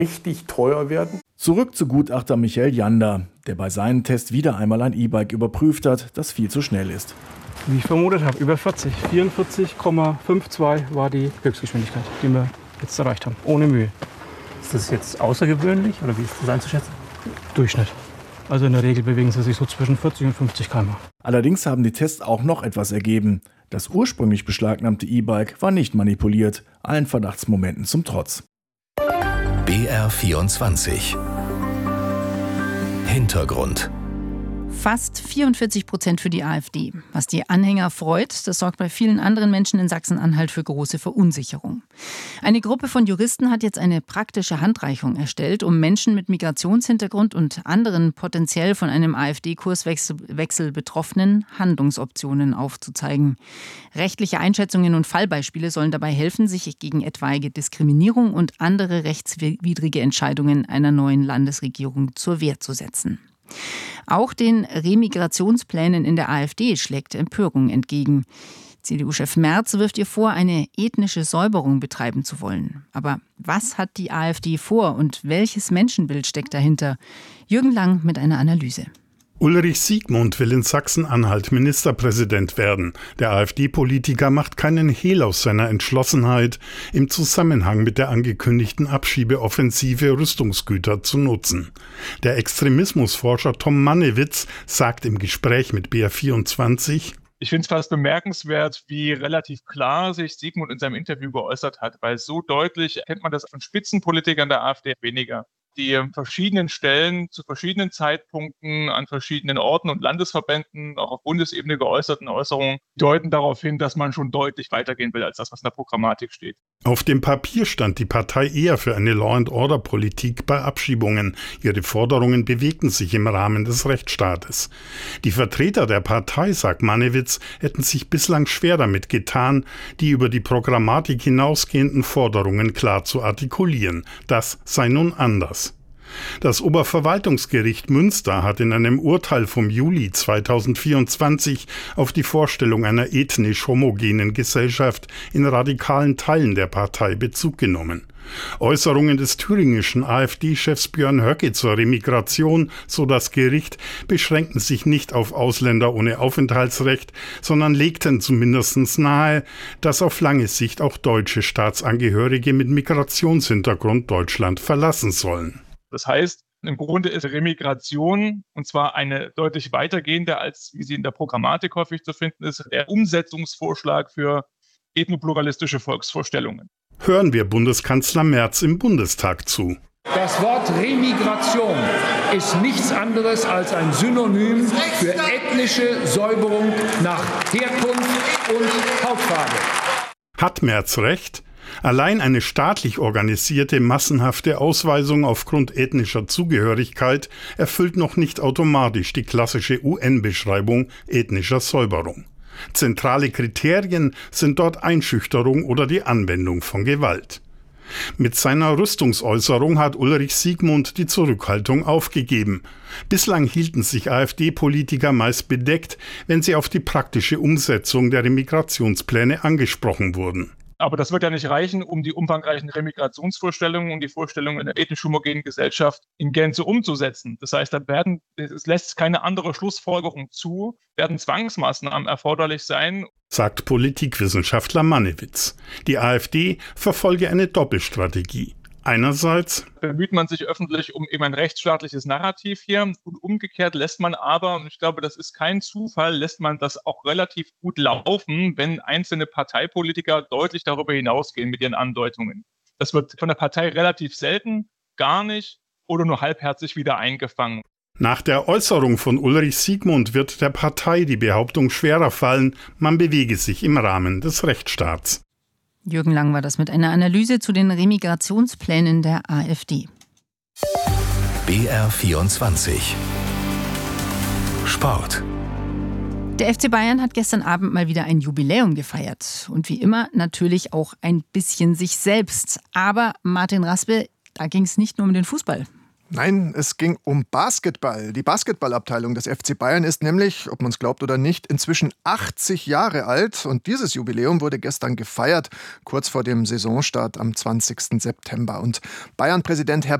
richtig teuer werden. Zurück zu Gutachter Michael Jander, der bei seinem Test wieder einmal ein E-Bike überprüft hat, das viel zu schnell ist. Wie ich vermutet habe, über 40. 44,52 war die Höchstgeschwindigkeit, die wir jetzt erreicht haben, ohne Mühe. Ist das jetzt außergewöhnlich oder wie ist das einzuschätzen? Durchschnitt. Also in der Regel bewegen sie sich so zwischen 40 und 50 km/h. Allerdings haben die Tests auch noch etwas ergeben. Das ursprünglich beschlagnahmte E-Bike war nicht manipuliert, allen Verdachtsmomenten zum Trotz. BR24 Hintergrund. Fast 44% für die AfD. Was die Anhänger freut, das sorgt bei vielen anderen Menschen in Sachsen-Anhalt für große Verunsicherung. Eine Gruppe von Juristen hat jetzt eine praktische Handreichung erstellt, um Menschen mit Migrationshintergrund und anderen potenziell von einem AfD-Kurswechsel Betroffenen Handlungsoptionen aufzuzeigen. Rechtliche Einschätzungen und Fallbeispiele sollen dabei helfen, sich gegen etwaige Diskriminierung und andere rechtswidrige Entscheidungen einer neuen Landesregierung zur Wehr zu setzen. Auch den Remigrationsplänen in der AfD schlägt Empörung entgegen. CDU-Chef Merz wirft ihr vor, eine ethnische Säuberung betreiben zu wollen. Aber was hat die AfD vor und welches Menschenbild steckt dahinter? Jürgen Lang mit einer Analyse. Ulrich Siegmund will in Sachsen-Anhalt Ministerpräsident werden. Der AfD-Politiker macht keinen Hehl aus seiner Entschlossenheit, im Zusammenhang mit der angekündigten Abschiebeoffensive Rüstungsgüter zu nutzen. Der Extremismusforscher Tom Mannewitz sagt im Gespräch mit BR24: Ich finde es fast bemerkenswert, wie relativ klar sich Siegmund in seinem Interview geäußert hat, weil so deutlich kennt man das von Spitzenpolitikern der AfD weniger. Die verschiedenen Stellen zu verschiedenen Zeitpunkten an verschiedenen Orten und Landesverbänden, auch auf Bundesebene geäußerten Äußerungen, deuten darauf hin, dass man schon deutlich weitergehen will als das, was in der Programmatik steht. Auf dem Papier stand die Partei eher für eine Law-and-Order-Politik bei Abschiebungen. Ihre Forderungen bewegten sich im Rahmen des Rechtsstaates. Die Vertreter der Partei, sagt Mannewitz, hätten sich bislang schwer damit getan, die über die Programmatik hinausgehenden Forderungen klar zu artikulieren. Das sei nun anders. Das Oberverwaltungsgericht Münster hat in einem Urteil vom Juli 2024 auf die Vorstellung einer ethnisch homogenen Gesellschaft in radikalen Teilen der Partei Bezug genommen. Äußerungen des thüringischen AfD-Chefs Björn Höcke zur Remigration, so das Gericht, beschränkten sich nicht auf Ausländer ohne Aufenthaltsrecht, sondern legten zumindest nahe, dass auf lange Sicht auch deutsche Staatsangehörige mit Migrationshintergrund Deutschland verlassen sollen. Das heißt, im Grunde ist Remigration, und zwar eine deutlich weitergehende, als wie sie in der Programmatik häufig zu finden ist, der Umsetzungsvorschlag für ethnopluralistische Volksvorstellungen. Hören wir Bundeskanzler Merz im Bundestag zu. Das Wort Remigration ist nichts anderes als ein Synonym für ethnische Säuberung nach Herkunft und Hautfarbe. Hat Merz recht? Allein eine staatlich organisierte, massenhafte Ausweisung aufgrund ethnischer Zugehörigkeit erfüllt noch nicht automatisch die klassische UN-Beschreibung ethnischer Säuberung. Zentrale Kriterien sind dort Einschüchterung oder die Anwendung von Gewalt. Mit seiner Rüstungsäußerung hat Ulrich Siegmund die Zurückhaltung aufgegeben. Bislang hielten sich AfD-Politiker meist bedeckt, wenn sie auf die praktische Umsetzung der Remigrationspläne angesprochen wurden. Aber das wird ja nicht reichen, um die umfangreichen Remigrationsvorstellungen und die Vorstellungen einer ethnisch homogenen Gesellschaft in Gänze umzusetzen. Das heißt, es lässt keine andere Schlussfolgerung zu, werden Zwangsmaßnahmen erforderlich sein, sagt Politikwissenschaftler Mannewitz. Die AfD verfolge eine Doppelstrategie. Einerseits bemüht man sich öffentlich um eben ein rechtsstaatliches Narrativ hier und umgekehrt lässt man aber, und ich glaube, das ist kein Zufall, lässt man das auch relativ gut laufen, wenn einzelne Parteipolitiker deutlich darüber hinausgehen mit ihren Andeutungen. Das wird von der Partei relativ selten, gar nicht oder nur halbherzig wieder eingefangen. Nach der Äußerung von Ulrich Siegmund wird der Partei die Behauptung schwerer fallen, man bewege sich im Rahmen des Rechtsstaats. Jürgen Lang war das mit einer Analyse zu den Remigrationsplänen der AfD. BR24 Sport. Der FC Bayern hat gestern Abend mal wieder ein Jubiläum gefeiert. Und wie immer natürlich auch ein bisschen sich selbst. Aber Martin Raspe, da ging es nicht nur um den Fußball. Nein, es ging um Basketball. Die Basketballabteilung des FC Bayern ist nämlich, ob man es glaubt oder nicht, inzwischen 80 Jahre alt. Und dieses Jubiläum wurde gestern gefeiert, kurz vor dem Saisonstart am 20. September. Und Bayern-Präsident Herbert